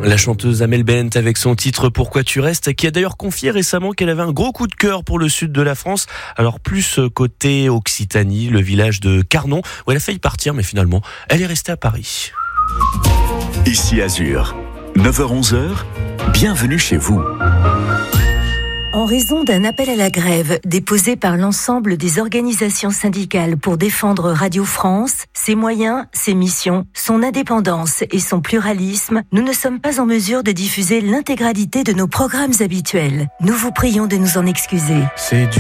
La chanteuse Amel Bent avec son titre Pourquoi tu restes, qui a d'ailleurs confié récemment qu'elle avait un gros coup de cœur pour le sud de la France, alors plus côté Occitanie, le village de Carnon, où elle a failli partir, mais finalement, elle est restée à Paris. Ici Azur, 9h-11h, bienvenue chez vous. En raison d'un appel à la grève déposé par l'ensemble des organisations syndicales pour défendre Radio France, ses moyens, ses missions, son indépendance et son pluralisme, nous ne sommes pas en mesure de diffuser l'intégralité de nos programmes habituels. Nous vous prions de nous en excuser. C'est du